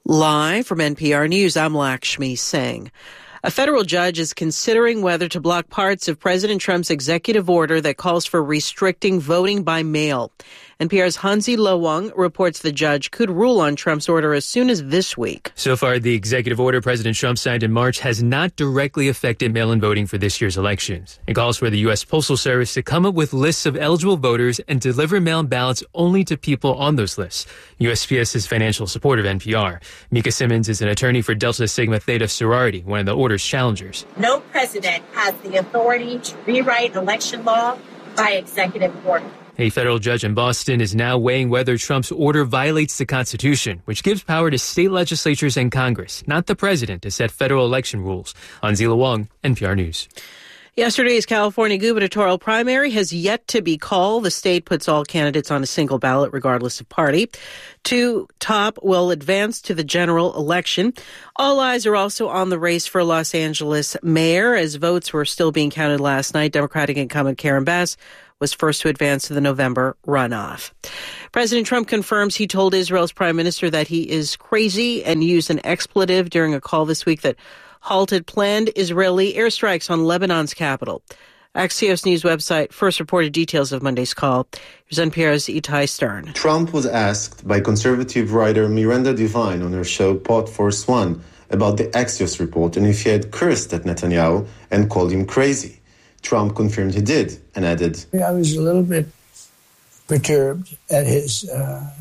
Live from NPR News, I'm Lakshmi Singh. A federal judge is considering whether to block parts of President Trump's executive order that calls for restricting voting by mail. NPR's Hansi Lo-Wang reports the judge could rule on Trump's order as soon as this week. So far, the executive order President Trump signed in March has not directly affected mail-in voting for this year's elections. It calls for the U.S. Postal Service to come up with lists of eligible voters and deliver mail-in ballots only to people on those lists. USPS is financial support of NPR. Mika Simmons is an attorney for Delta Sigma Theta sorority, one of the order's challengers. No president has the authority to rewrite election law by executive order. A federal judge in Boston is now weighing whether Trump's order violates the Constitution, which gives power to state legislatures and Congress, not the president, to set federal election rules. Hansi Lo-Wang, NPR News. Yesterday's California gubernatorial primary has yet to be called. The state puts all candidates on a single ballot, regardless of party. Two top will advance to the general election. All eyes are also on the race for Los Angeles mayor, as votes were still being counted last night. Democratic incumbent Karen Bass was first to advance to the November runoff. President Trump confirms he told Israel's prime minister that he is crazy and used an expletive during a call this week that halted planned Israeli airstrikes on Lebanon's capital. Axios News website first reported details of Monday's call. Here's NPR's Itai Stern. Trump was asked by conservative writer Miranda Devine on her show Pod Force One about the Axios report and if he had cursed at Netanyahu and called him crazy. Trump confirmed he did and added, I was a little bit perturbed at his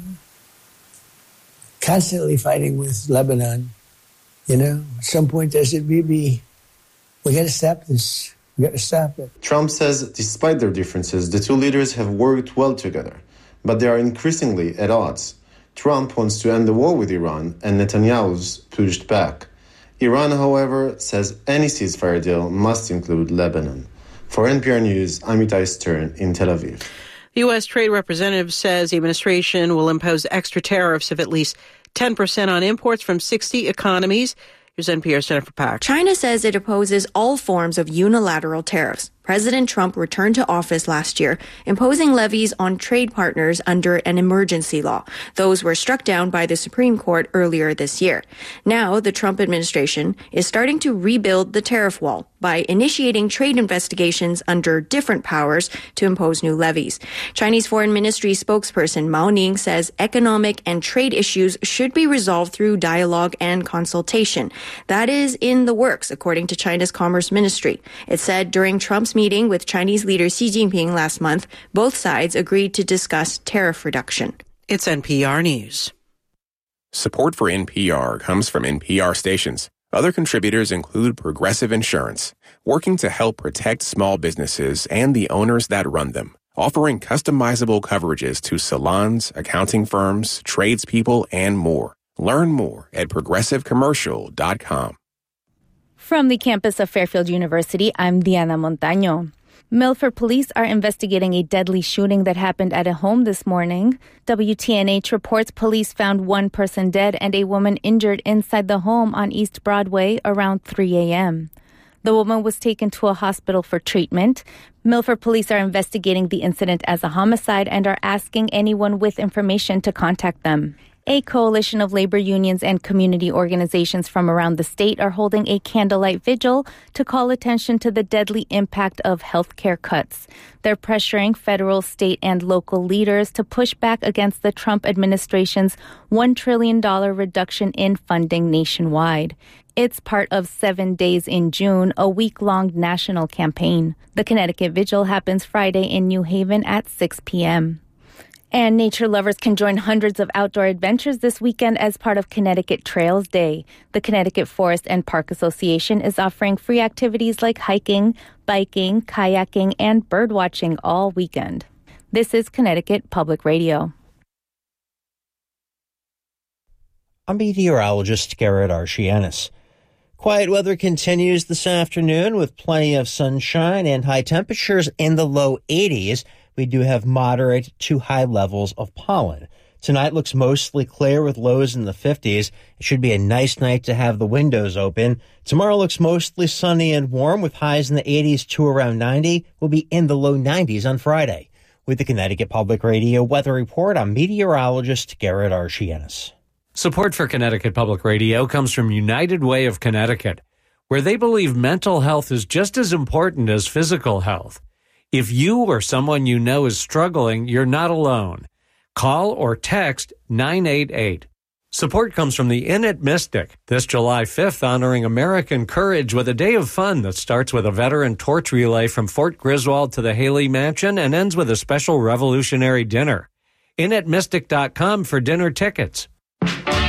constantly fighting with Lebanon. You know, at some point I said, Bibi, we got to stop this. We got to stop it. Trump says despite their differences, the two leaders have worked well together, but they are increasingly at odds. Trump wants to end the war with Iran and Netanyahu's pushed back. Iran, however, says any ceasefire deal must include Lebanon. For NPR News, I'm Itai Stern in Tel Aviv. The U.S. Trade Representative says the administration will impose extra tariffs of at least 10% on imports from 60 economies. Here's NPR's Jennifer Pack. China says it opposes all forms of unilateral tariffs. President Trump returned to office last year, imposing levies on trade partners under an emergency law. Those were struck down by the Supreme Court earlier this year. Now, the Trump administration is starting to rebuild the tariff wall by initiating trade investigations under different powers to impose new levies. Chinese Foreign Ministry spokesperson Mao Ning says economic and trade issues should be resolved through dialogue and consultation. That is in the works, according to China's Commerce Ministry. It said during Trump's meeting with Chinese leader Xi Jinping last month, both sides agreed to discuss tariff reduction. It's NPR News. Support for NPR comes from NPR stations. Other contributors include Progressive Insurance, working to help protect small businesses and the owners that run them, offering customizable coverages to salons, accounting firms, tradespeople, and more. Learn more at progressivecommercial.com. From the campus of Fairfield University, I'm Diana Montaño. Milford police are investigating a deadly shooting that happened at a home this morning. WTNH reports police found one person dead and a woman injured inside the home on East Broadway around 3 a.m. The woman was taken to a hospital for treatment. Milford police are investigating the incident as a homicide and are asking anyone with information to contact them. A coalition of labor unions and community organizations from around the state are holding a candlelight vigil to call attention to the deadly impact of health care cuts. They're pressuring federal, state, and local leaders to push back against the Trump administration's $1 trillion reduction in funding nationwide. It's part of 7 Days in June, a week-long national campaign. The Connecticut Vigil happens Friday in New Haven at 6 p.m. And nature lovers can join hundreds of outdoor adventures this weekend as part of Connecticut Trails Day. The Connecticut Forest and Park Association is offering free activities like hiking, biking, kayaking, and birdwatching all weekend. This is Connecticut Public Radio. I'm meteorologist Garrett Archianis. Quiet weather continues this afternoon with plenty of sunshine and high temperatures in the low 80s. We do have moderate to high levels of pollen. Tonight looks mostly clear with lows in the 50s. It should be a nice night to have the windows open. Tomorrow looks mostly sunny and warm with highs in the 80s to around 90. We'll be in the low 90s on Friday. With the Connecticut Public Radio Weather Report, I'm meteorologist Garrett Archianis. Support for Connecticut Public Radio comes from United Way of Connecticut, where they believe mental health is just as important as physical health. If you or someone you know is struggling, you're not alone. Call or text 988. Support comes from the Inn at Mystic, this July 5th, honoring American courage with a day of fun that starts with a veteran torch relay from Fort Griswold to the Haley Mansion and ends with a special revolutionary dinner. InnAtMystic.com for dinner tickets.